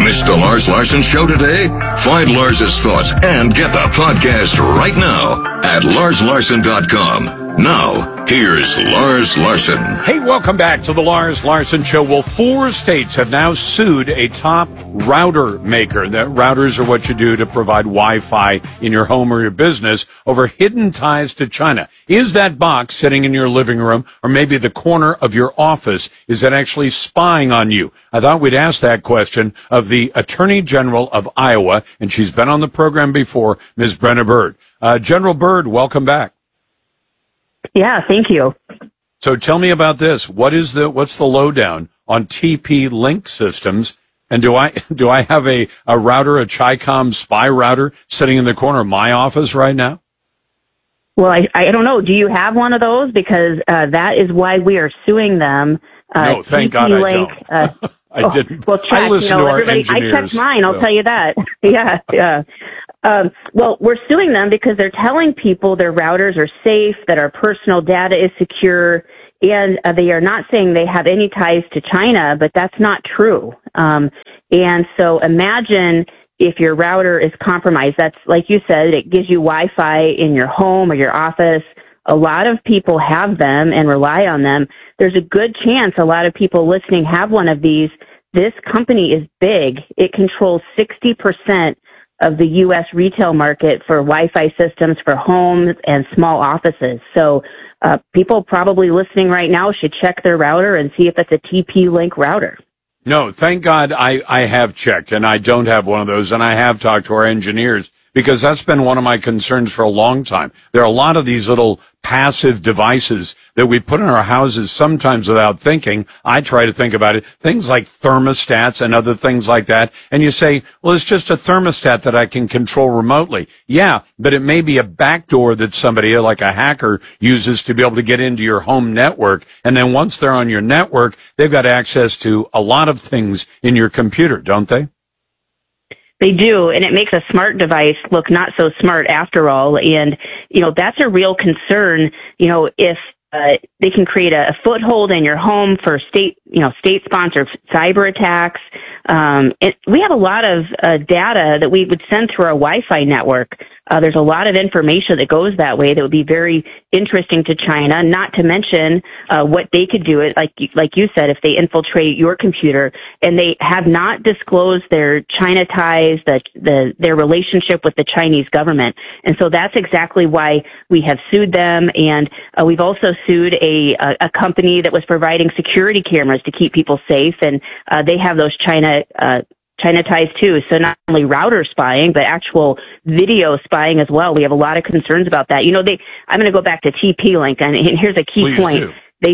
Missed the Lars Larson Show today? Find Lars's thoughts and get the podcast right now at larslarson.com. Now, here's Lars Larson. Hey, welcome back to the Lars Larson Show. Well, 4 states have now sued a top router maker. That routers are what you do to provide Wi-Fi in your home or your business over hidden ties to China. Is that box sitting in your living room or maybe the corner of your office, is that actually spying on you? I thought we'd ask that question of the Attorney General of Iowa, and she's been on the program before, Ms. Brenna Bird. General Bird, welcome back. Yeah, thank you. So tell me about this. What's the lowdown on TP-Link systems? And do I have a router, a Chi-Com spy router sitting in the corner of my office right now? Well, I don't know. Do you have one of those? Because that is why we are suing them. No, thank God I don't. I didn't. Well, check. I listen to our engineers. I checked mine. I'll tell you that. Yeah. Well, we're suing them because they're telling people their routers are safe, that our personal data is secure, and they are not saying they have any ties to China, but that's not true. And so imagine if your router is compromised. That's, like you said, it gives you Wi-Fi in your home or your office. A lot of people have them and rely on them. There's a good chance a lot of people listening have one of these. This company is big. It controls 60% of the U.S. retail market for Wi-Fi systems for homes and small offices. So people probably listening right now should check their router and see if it's a TP-Link router. No, thank God I have checked, and I don't have one of those, and I have talked to our engineers, because that's been one of my concerns for a long time. There are a lot of these little passive devices that we put in our houses sometimes without thinking. I try to think about it. Things like thermostats and other things like that. And you say, well, it's just a thermostat that I can control remotely. Yeah, but it may be a backdoor that somebody, like a hacker, uses to be able to get into your home network. And then once they're on your network, they've got access to a lot of things in your computer, don't they? They do, and it makes a smart device look not so smart after all. And, that's a real concern, if they can create a foothold in your home for state-sponsored cyber attacks. We have a lot of data that we would send through our Wi-Fi network. There's a lot of information that goes that way that would be very interesting to China, not to mention what they could do, like you said, if they infiltrate your computer. And they have not disclosed their China ties, their relationship with the Chinese government. And so that's exactly why we have sued them. And we've also sued a company that was providing security cameras to keep people safe. And they have those China ties too. So not only router spying, but actual video spying as well. We have a lot of concerns about that. I'm going to go back to TP-Link, and here's a key point. Do. They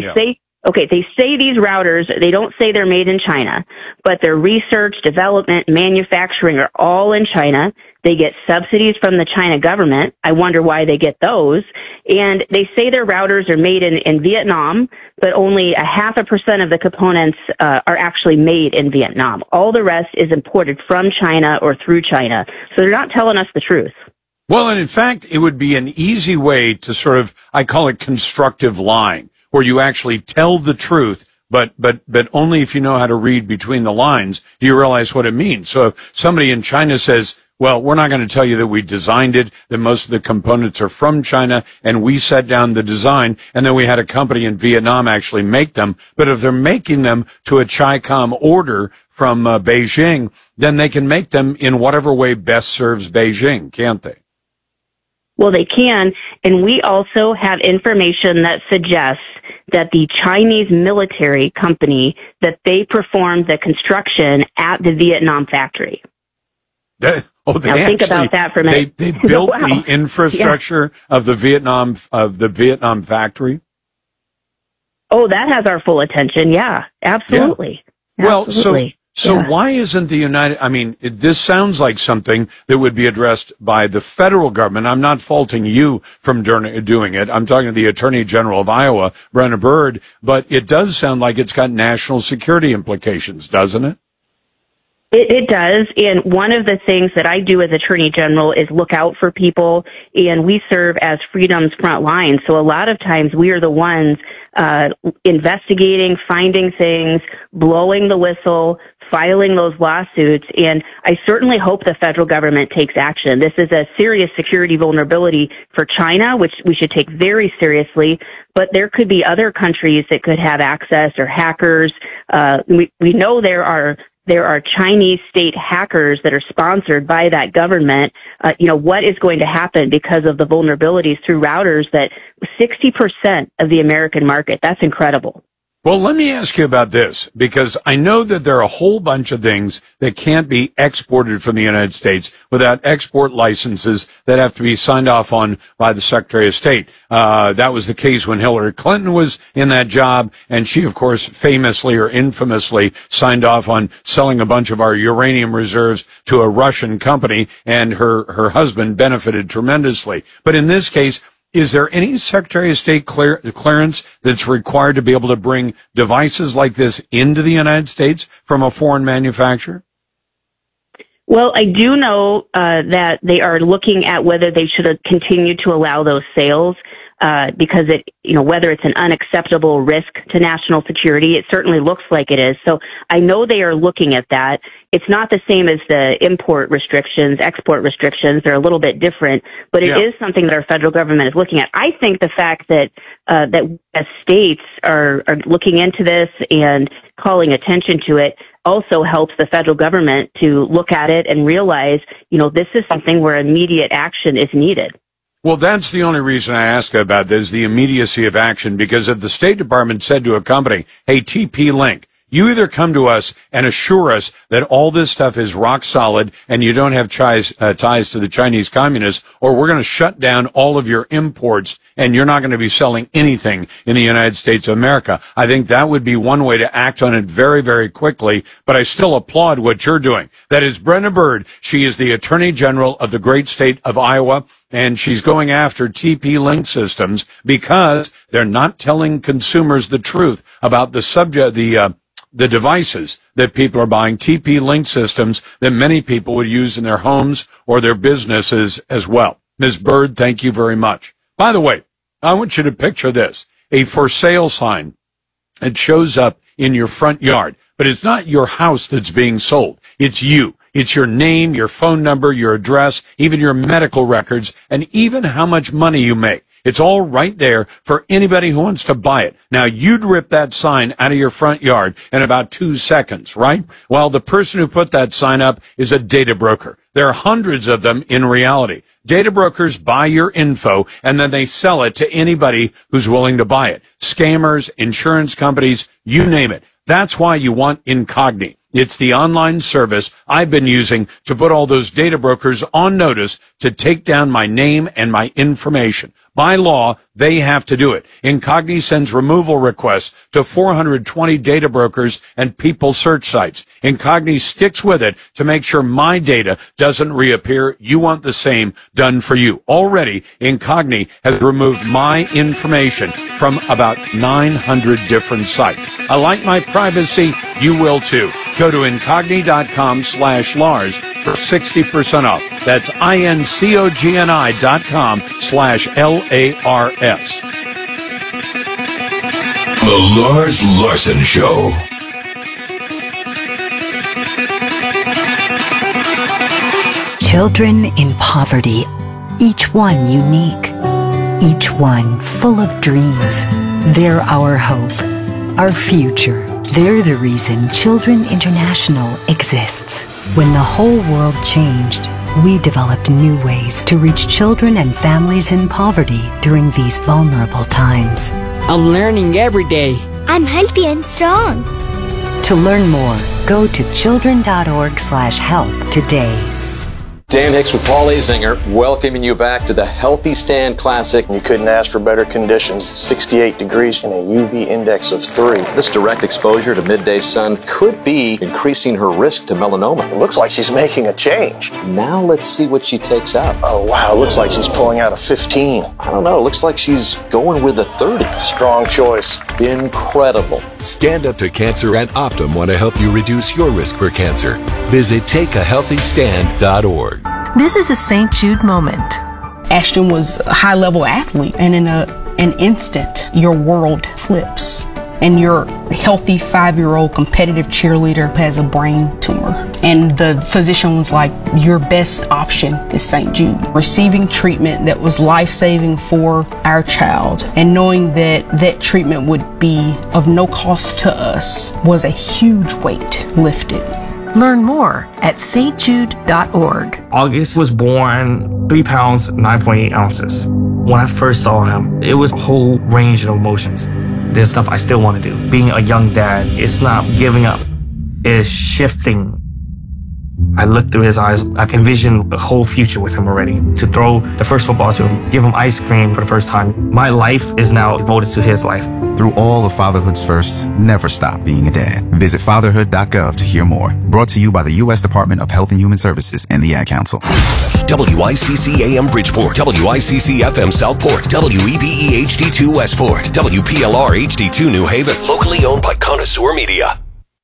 say these routers, they don't say they're made in China, but their research, development, manufacturing are all in China. They get subsidies from the China government. I wonder why they get those. And they say their routers are made in Vietnam, but only 0.5% of the components are actually made in Vietnam. All the rest is imported from China or through China. So they're not telling us the truth. Well, and in fact, it would be an easy way to sort of, I call it constructive lying, where you actually tell the truth, but only if you know how to read between the lines do you realize what it means. So if somebody in China says, well, we're not going to tell you that we designed it, that most of the components are from China, and we set down the design, and then we had a company in Vietnam actually make them. But if they're making them to a Chi-Com order from Beijing, then they can make them in whatever way best serves Beijing, can't they? Well, they can, and we also have information that suggests that the Chinese military company, that they performed the construction at the Vietnam factory. Think about that for a minute. They built Wow. the infrastructure of the Vietnam factory. Oh, that has our full attention. Yeah, absolutely. Yeah. Well, absolutely. So why isn't this sounds like something that would be addressed by the federal government. I'm not faulting you from doing it. I'm talking to the Attorney General of Iowa, Brenna Bird, but it does sound like it's got national security implications, doesn't it? It does, and one of the things that I do as Attorney General is look out for people, and we serve as freedom's front line. So a lot of times we are the ones investigating, finding things, blowing the whistle filing those lawsuits, and I certainly hope the federal government takes action. This is a serious security vulnerability for China, which we should take very seriously, but there could be other countries that could have access, or hackers. We know there are Chinese state hackers that are sponsored by that government. What is going to happen because of the vulnerabilities through routers that 60% of the American market? That's incredible. Well, let me ask you about this, because I know that there are a whole bunch of things that can't be exported from the United States without export licenses that have to be signed off on by the Secretary of State. That was the case when Hillary Clinton was in that job, and she, of course, famously or infamously signed off on selling a bunch of our uranium reserves to a Russian company, and her husband benefited tremendously. But in this case, is there any Secretary of State clearance that's required to be able to bring devices like this into the United States from a foreign manufacturer? Well, I do know that they are looking at whether they should continue to allow those sales because whether it's an unacceptable risk to national security, it certainly looks like it is. So I know they are looking at that. It's not the same as the export restrictions. They're a little bit different, but it is something that our federal government is looking at. I think the fact that as states are looking into this and calling attention to it also helps the federal government to look at it and realize, this is something where immediate action is needed. Well, that's the only reason I ask about this, the immediacy of action, because if the State Department said to a company, hey, TP-Link, you either come to us and assure us that all this stuff is rock solid and you don't have ties to the Chinese communists, or we're going to shut down all of your imports and you're not going to be selling anything in the United States of America. I think that would be one way to act on it very, very quickly, but I still applaud what you're doing. That is Brenna Bird. She is the Attorney General of the great state of Iowa, and she's going after TP-Link systems because they're not telling consumers the truth about the subject, the devices that people are buying, TP-Link systems that many people would use in their homes or their businesses as well. Ms. Bird, thank you very much. By the way, I want you to picture this, a for sale sign. It shows up in your front yard, but it's not your house that's being sold. It's you. It's your name, your phone number, your address, even your medical records, and even how much money you make. It's all right there for anybody who wants to buy it. Now, you'd rip that sign out of your front yard in about 2 seconds, right? Well, the person who put that sign up is a data broker. There are hundreds of them in reality. Data brokers buy your info and then they sell it to anybody who's willing to buy it. Scammers, insurance companies, you name it. That's why you want Incogni. It's the online service I've been using to put all those data brokers on notice to take down my name and my information. By law, they have to do it. Incogni sends removal requests to 420 data brokers and people search sites. Incogni sticks with it to make sure my data doesn't reappear. You want the same done for you. Already, Incogni has removed my information from about 900 different sites. I like my privacy. You will too. Go to Incogni.com/Lars for 60% off. That's INCOGNI.com/LARS. The Lars Larson Show. Children in poverty, each one unique, each one full of dreams. They're our hope, our future. They're the reason Children International exists. When the whole world changed, we developed new ways to reach children and families in poverty during these vulnerable times. I'm learning every day. I'm healthy and strong. To learn more, go to children.org/help today. Dan Hicks with Paul Azinger, welcoming you back to the Healthy Stand Classic. You couldn't ask for better conditions. 68 degrees and a UV index of 3. This direct exposure to midday sun could be increasing her risk to melanoma. It looks like she's making a change. Now let's see what she takes out. Oh, wow. It looks like she's pulling out a 15. I don't know. It looks like she's going with a 30. Strong choice. Incredible. Stand Up to Cancer and Optum want to help you reduce your risk for cancer. Visit takeahealthystand.org. This is a St. Jude moment. Ashton was a high-level athlete, and in an instant, your world flips. and your healthy 5-year-old competitive cheerleader has a brain tumor. And the physician was like, your best option is St. Jude. Receiving treatment that was life-saving for our child and knowing that that treatment would be of no cost to us was a huge weight lifted. Learn more at stjude.org. August was born 3 pounds, 9.8 ounces. When I first saw him, it was a whole range of emotions. There's stuff I still want to do. Being a young dad, it's not giving up. It's shifting. I looked through his eyes. I can envision a whole future with him already. To throw the first football to him, give him ice cream for the first time. My life is now devoted to his life. Through all of fatherhood's firsts, never stop being a dad. Visit fatherhood.gov to hear more. Brought to you by the U.S. Department of Health and Human Services and the Ad Council. WICC AM Bridgeport, WICC FM Southport, WEBE HD2 Westport, WPLR HD2 New Haven. Locally owned by Connoisseur Media.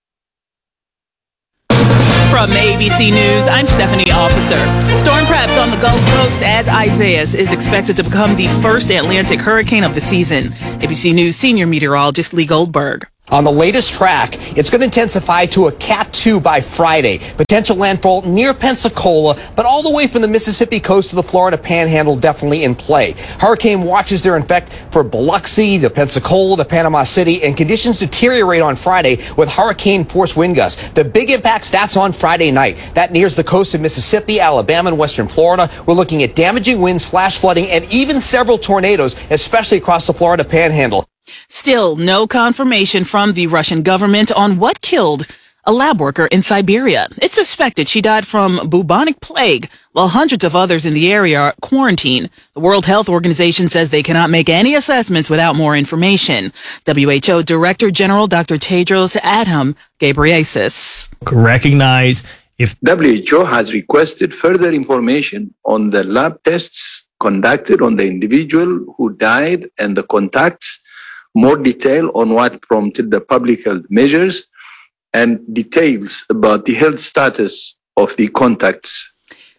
From ABC News, I'm Stephanie Officer. Storm preps on the Gulf Coast as Isaias is expected to become the first Atlantic hurricane of the season. ABC News senior meteorologist Lee Goldberg. On the latest track, it's going to intensify to a Cat 2 by Friday. Potential landfall near Pensacola, but all the way from the Mississippi coast to the Florida Panhandle definitely in play. Hurricane watches there in effect for Biloxi to Pensacola to Panama City, and conditions deteriorate on Friday with hurricane force wind gusts. The big impact stats on Friday night. That nears the coast of Mississippi, Alabama, and western Florida. We're looking at damaging winds, flash flooding, and even several tornadoes, especially across the Florida Panhandle. Still, no confirmation from the Russian government on what killed a lab worker in Siberia. It's suspected she died from bubonic plague, while hundreds of others in the area are quarantined. The World Health Organization says they cannot make any assessments without more information. WHO Director General Dr. Tedros Adhanom Ghebreyesus. Recognize if WHO has requested further information on the lab tests conducted on the individual who died and the contacts, more detail on what prompted the public health measures, and details about the health status of the contacts.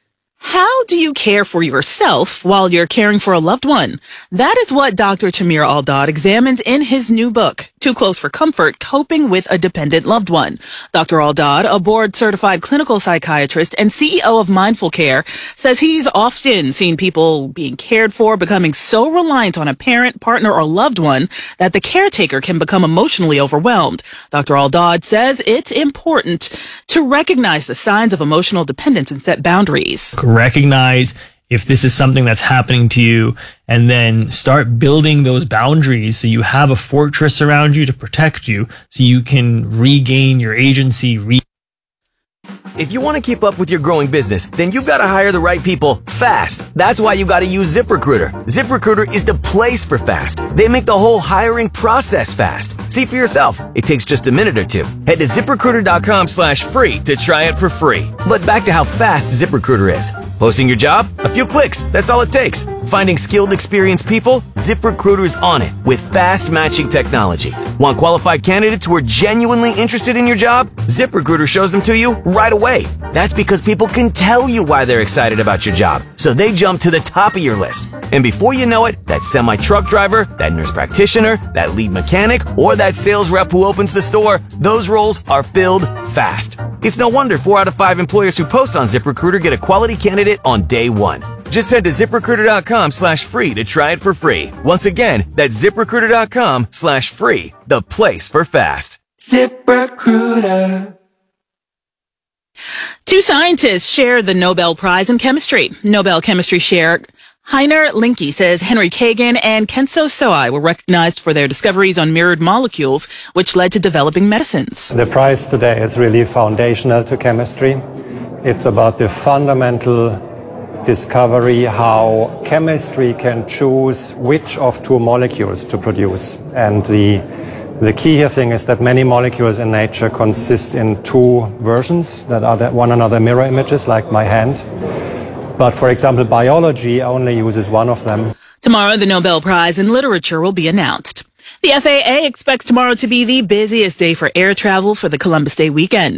How do you care for yourself while you're caring for a loved one? That is what Dr. Tamir Al-Dad examines in his new book, Too Close for Comfort, Coping with a Dependent Loved One. Dr. Al-Dad, a board-certified clinical psychiatrist and CEO of Mindful Care, says he's often seen people being cared for becoming so reliant on a parent, partner, or loved one that the caretaker can become emotionally overwhelmed. Dr. Al-Dad says it's important to recognize the signs of emotional dependence and set boundaries. Recognize if this is something that's happening to you, and then start building those boundaries so you have a fortress around you to protect you, so you can regain your agency. If you want to keep up with your growing business, then you've got to hire the right people fast. That's why you got to use ZipRecruiter. ZipRecruiter is the place for fast. They make the whole hiring process fast. See for yourself. It takes just a minute or two. Head to ZipRecruiter.com/free to try it for free. But back to how fast ZipRecruiter is. Posting your job? A few clicks. That's all it takes. Finding skilled, experienced people? ZipRecruiter's on it with fast matching technology. Want qualified candidates who are genuinely interested in your job? ZipRecruiter shows them to you right away. That's because people can tell you why they're excited about your job, so they jump to the top of your list. And before you know it, that semi-truck driver, that nurse practitioner, that lead mechanic, or that sales rep who opens the store, those roles are filled fast. It's no wonder 4 out of 5 employers who post on ZipRecruiter get a quality candidate on day one. Just head to ZipRecruiter.com/free to try it for free. Once again, that's ZipRecruiter.com/free, the place for fast. ZipRecruiter. 2 scientists share the Nobel Prize in Chemistry. Nobel Chemistry Chair Heiner Linke says Henry Kagan and Kenzo Soai were recognized for their discoveries on mirrored molecules, which led to developing medicines. The prize today is really foundational to chemistry. It's about the fundamental discovery how chemistry can choose which of 2 molecules to produce. And the key here thing is that many molecules in nature consist in 2 versions that are one another mirror images, like my hand. But for example, biology only uses one of them. Tomorrow, the Nobel Prize in Literature will be announced. The FAA expects tomorrow to be the busiest day for air travel for the Columbus Day weekend.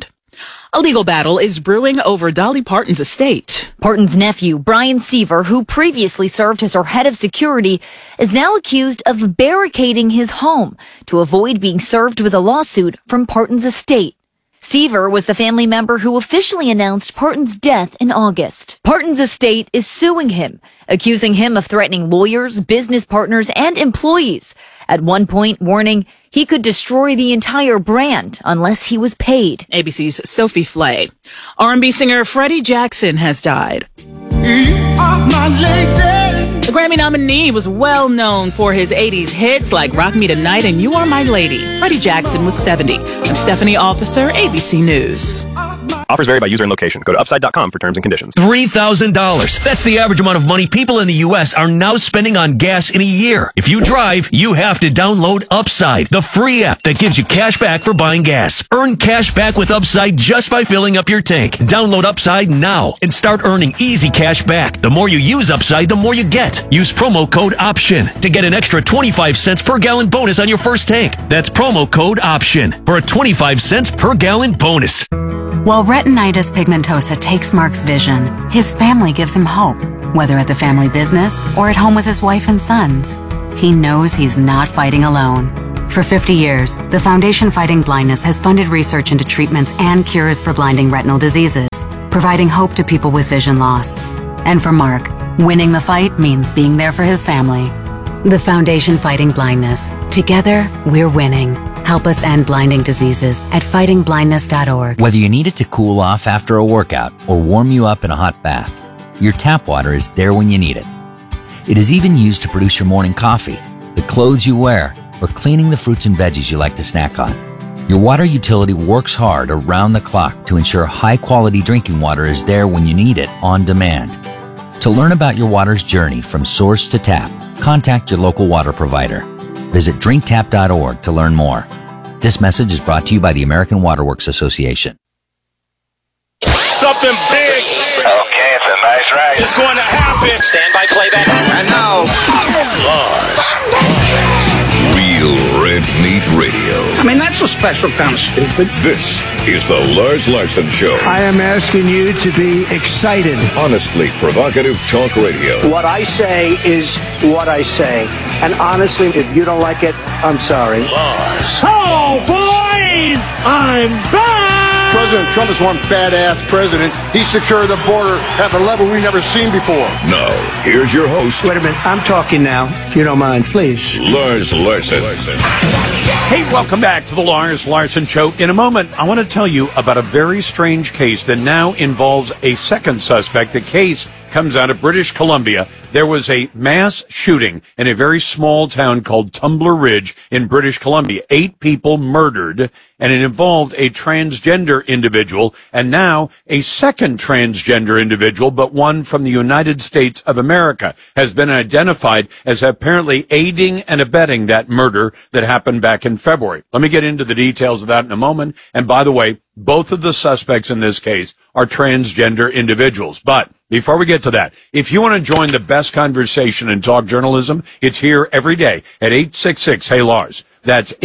A legal battle is brewing over Dolly Parton's estate. Parton's nephew, Brian Seaver, who previously served as her head of security, is now accused of barricading his home to avoid being served with a lawsuit from Parton's estate. Seaver was the family member who officially announced Parton's death in August. Parton's estate is suing him, accusing him of threatening lawyers, business partners, and employees. At one point, warning he could destroy the entire brand unless he was paid. ABC's Sophie Flay. R&B singer Freddie Jackson has died. You are my lady. The Grammy nominee was well known for his 80s hits like Rock Me Tonight and You Are My Lady. Freddie Jackson was 70. I'm Stephanie Officer, ABC News. Offers vary by user and location. Go to upside.com for terms and conditions. $3,000. That's the average amount of money people in the U.S. are now spending on gas in a year. If you drive, you have to download Upside, the free app that gives you cash back for buying gas. Earn cash back with Upside just by filling up your tank. Download Upside now and start earning easy cash back. The more you use Upside, the more you get. Use promo code OPTION to get an extra 25 cents per gallon bonus on your first tank. That's promo code OPTION for a 25 cents per gallon bonus. While retinitis pigmentosa takes Mark's vision, his family gives him hope, whether at the family business or at home with his wife and sons. He knows he's not fighting alone. For 50 years, the Foundation Fighting Blindness has funded research into treatments and cures for blinding retinal diseases, providing hope to people with vision loss. And for Mark, winning the fight means being there for his family. The Foundation Fighting Blindness. Together, we're winning. Help us end blinding diseases at fightingblindness.org. Whether you need it to cool off after a workout or warm you up in a hot bath, your tap water is there when you need it. It is even used to produce your morning coffee, the clothes you wear, or cleaning the fruits and veggies you like to snack on. Your water utility works hard around the clock to ensure high-quality drinking water is there when you need it on demand. To learn about your water's journey from source to tap, contact your local water provider. Visit drinktap.org to learn more. This message is brought to you by the American Waterworks Association. Something big. Okay, it's a nice ride. It's going to happen. Stand by playback. And now, Real Red Meat Radio. I mean, that's a special kind of stupid. This is the Lars Larson Show. I am asking you to be excited. Honestly provocative talk radio. What I say is what I say. And honestly, if you don't like it, I'm sorry. Lars. Oh, boys! I'm back! President Trump is one badass president. He secured the border at a level we've never seen before. Now, here's your host. Wait a minute. I'm talking now, if you don't mind, please. Lars Larson. Hey, welcome back to the Lars Larson Show. In a moment, I want to tell you about a very strange case that now involves a second suspect. The case comes out of British Columbia. There was a mass shooting in a very small town called Tumbler Ridge in British Columbia. 8 people murdered, and it involved a transgender individual, and now a second transgender individual, but one from the United States of America, has been identified as apparently aiding and abetting that murder that happened back in February. Let me get into the details of that in a moment. And by the way, both of the suspects in this case are transgender individuals. But before we get to that, if you want to join the best conversation in talk journalism, it's here every day at 866-HEY-LARS. That's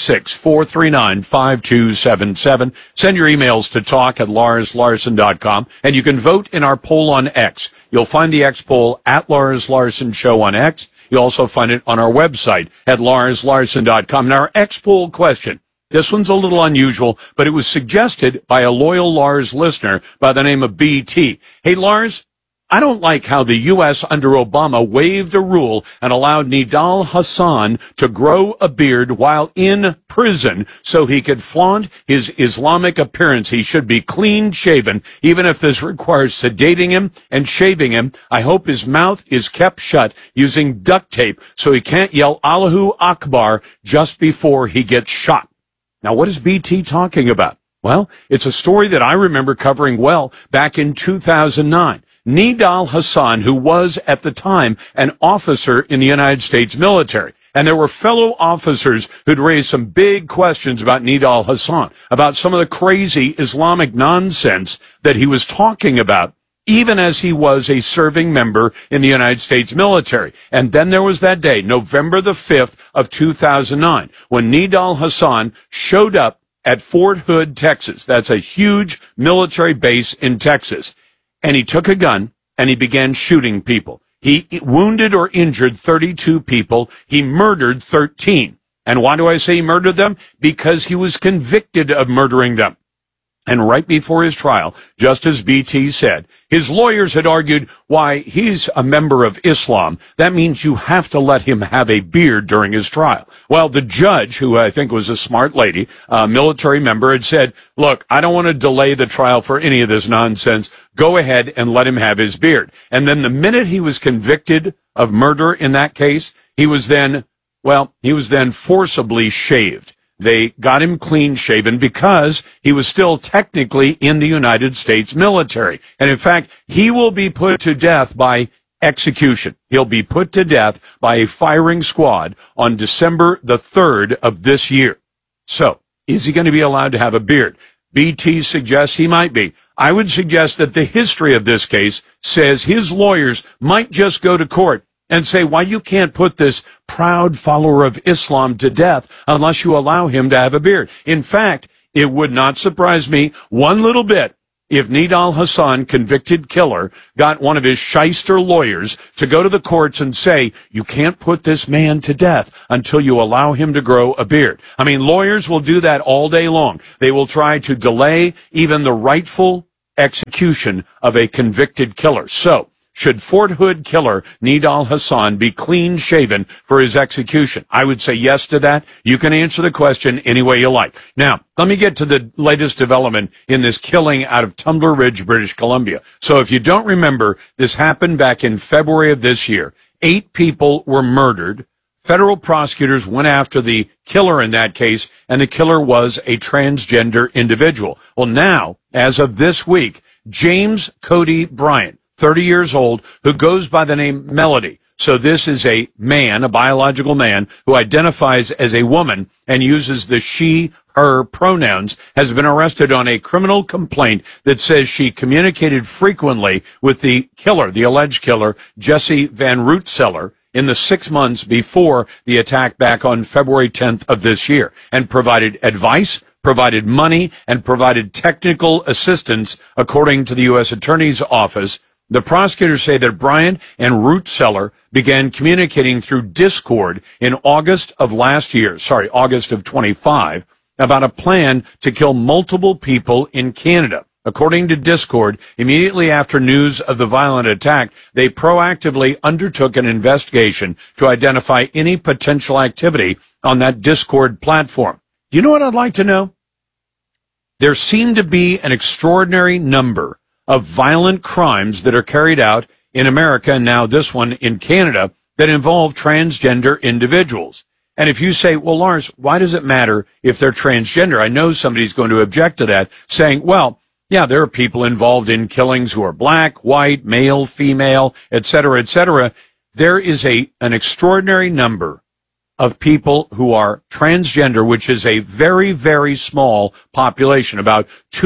866-439-5277. Send your emails to talk@LarsLarson.com, and you can vote in our poll on X. You'll find the X poll at Lars Larson Show on X. You'll also find it on our website at LarsLarson.com. Now, our X poll question. This one's a little unusual, but it was suggested by a loyal Lars listener by the name of BT. Hey, Lars, I don't like how the U.S. under Obama waived a rule and allowed Nidal Hassan to grow a beard while in prison so he could flaunt his Islamic appearance. He should be clean shaven, even if this requires sedating him and shaving him. I hope his mouth is kept shut using duct tape so he can't yell Allahu Akbar just before he gets shot. Now, what is BT talking about? Well, it's a story that I remember covering well back in 2009. Nidal Hassan, who was at the time an officer in the United States military. And there were fellow officers who'd raised some big questions about Nidal Hassan, about some of the crazy Islamic nonsense that he was talking about, even as he was a serving member in the United States military. And then there was that day, November the 5th of 2009, when Nidal Hassan showed up at Fort Hood, Texas. That's a huge military base in Texas. And he took a gun and he began shooting people. He wounded or injured 32 people. He murdered 13. And why do I say he murdered them? Because he was convicted of murdering them. And right before his trial, just as BT said, his lawyers had argued, why, he's a member of Islam. That means you have to let him have a beard during his trial. Well, the judge, who I think was a smart lady, a military member, had said, look, I don't want to delay the trial for any of this nonsense. Go ahead and let him have his beard. And then the minute he was convicted of murder in that case, he was then forcibly shaved. They got him clean shaven because he was still technically in the United States military. And in fact, he will be put to death by execution. He'll be put to death by a firing squad on December the 3rd of this year. So, is he going to be allowed to have a beard? BT suggests he might be. I would suggest that the history of this case says his lawyers might just go to court and say, why, you can't put this proud follower of Islam to death unless you allow him to have a beard. In fact, it would not surprise me one little bit if Nidal Hasan, convicted killer, got one of his shyster lawyers to go to the courts and say, you can't put this man to death until you allow him to grow a beard. I mean, lawyers will do that all day long. They will try to delay even the rightful execution of a convicted killer. So, should Fort Hood killer Nidal Hasan be clean-shaven for his execution? I would say yes to that. You can answer the question any way you like. Now, let me get to the latest development in this killing out of Tumbler Ridge, British Columbia. So if you don't remember, this happened back in February of this year. 8 people were murdered. Federal prosecutors went after the killer in that case, and the killer was a transgender individual. Well, now, as of this week, James Cody Bryant, 30 years old, who goes by the name Melody. So this is a man, a biological man, who identifies as a woman and uses the she, her pronouns, has been arrested on a criminal complaint that says she communicated frequently with the killer, the alleged killer, Jesse Van Rootseller, in the 6 months before the attack back on February 10th of this year, and provided advice, provided money, and provided technical assistance, according to the U.S. Attorney's Office. The prosecutors say that Bryant and Rootseller began communicating through Discord in August of 25, about a plan to kill multiple people in Canada. According to Discord, immediately after news of the violent attack, they proactively undertook an investigation to identify any potential activity on that Discord platform. You know what I'd like to know? There seemed to be an extraordinary number of violent crimes that are carried out in America, and now this one in Canada, that involve transgender individuals. And if you say, well, Lars, why does it matter if they're transgender? I know somebody's going to object to that, saying, well, yeah, there are people involved in killings who are black, white, male, female, et cetera, et cetera. There is an extraordinary number of people who are transgender, which is a very, very small population. About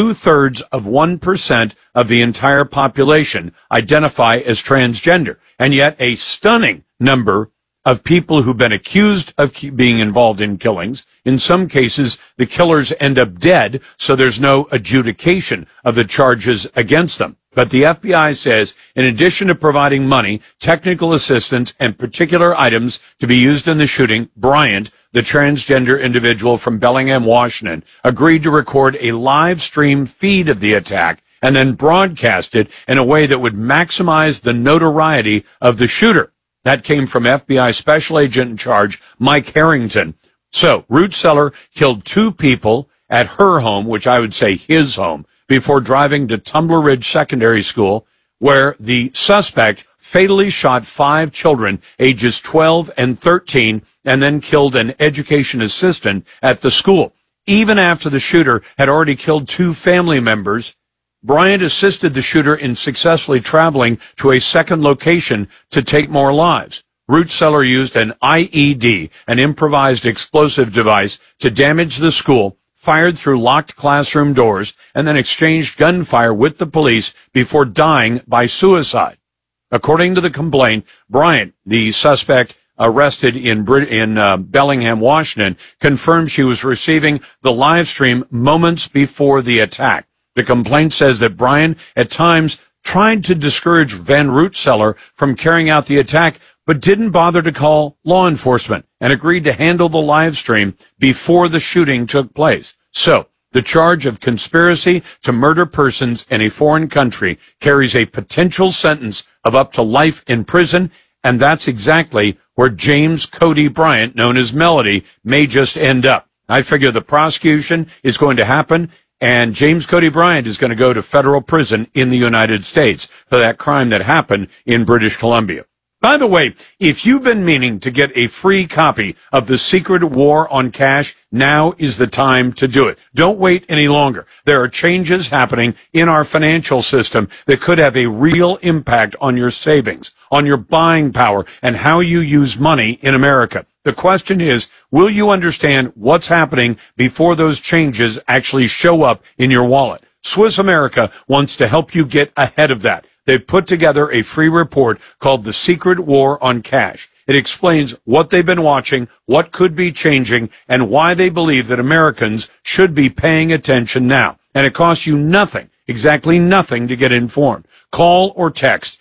2/3 of the entire population identify as transgender. And yet a stunning number of people who've been accused of being involved in killings. In some cases, the killers end up dead, so there's no adjudication of the charges against them. But the FBI says, in addition to providing money, technical assistance, and particular items to be used in the shooting, Bryant, the transgender individual from Bellingham, Washington, agreed to record a live stream feed of the attack and then broadcast it in a way that would maximize the notoriety of the shooter. That came from FBI Special Agent in Charge, Mike Harrington. So, Rootseller killed 2 people at her home, which I would say his home, before driving to Tumbler Ridge Secondary School, where the suspect fatally shot 5 children, ages 12 and 13, and then killed an education assistant at the school. Even after the shooter had already killed 2 family members, Bryant assisted the shooter in successfully traveling to a second location to take more lives. Rootseller used an IED, an improvised explosive device, to damage the school, fired through locked classroom doors, and then exchanged gunfire with the police before dying by suicide. According to the complaint, Bryant, the suspect, arrested in Bellingham, Washington, confirmed she was receiving the live stream moments before the attack. The complaint says that Bryant at times tried to discourage Van Rootseller from carrying out the attack, but didn't bother to call law enforcement and agreed to handle the live stream before the shooting took place. So, the charge of conspiracy to murder persons in a foreign country carries a potential sentence of up to life in prison, and that's exactly where James Cody Bryant, known as Melody, may just end up. I figure the prosecution is going to happen, and James Cody Bryant is going to go to federal prison in the United States for that crime that happened in British Columbia. By the way, if you've been meaning to get a free copy of The Secret War on Cash, now is the time to do it. Don't wait any longer. There are changes happening in our financial system that could have a real impact on your savings, on your buying power, and how you use money in America. The question is, will you understand what's happening before those changes actually show up in your wallet? Swiss America wants to help you get ahead of that. They've put together a free report called The Secret War on Cash. It explains what they've been watching, what could be changing, and why they believe that Americans should be paying attention now. And it costs you nothing, exactly nothing, to get informed. Call or text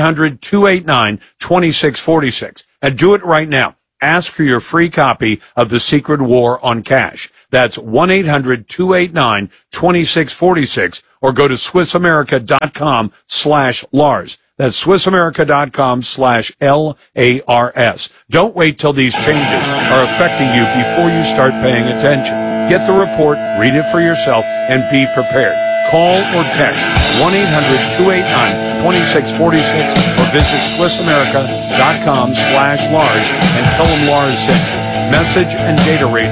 800-289-2646 and do it right now. Ask for your free copy of The Secret War on Cash. That's 1-800-289-2646, or go to SwissAmerica.com/Lars. That's SwissAmerica.com/LARS. Don't wait till these changes are affecting you before you start paying attention. Get the report, read it for yourself, and be prepared. Call or text 1-800-289-2646 or visit SwissAmerica.com/Lars and tell them Lars sent you. Message and data rates